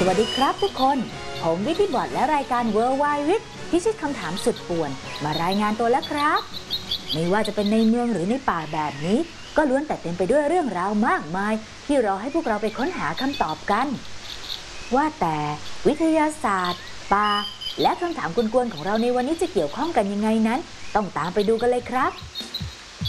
สวัสดีครับทุกคนผมวิทย์บอร์ดและรายการ Worldwide With พิชิตคำถามสุดป่วนมารายงานตัวแล้วครับไม่ว่าจะเป็นในเมืองหรือในป่าแบบนี้ก็ล้วนแต่เต็มไปด้วยเรื่องราวมากมายที่รอให้พวกเราไปค้นหาคำตอบกันว่าแต่วิทยาศาสตร์ป่าและคำถามกวนๆของเราในวันนี้จะเกี่ยวข้องกันยังไงนั้นต้องตามไปดูกันเลยครับ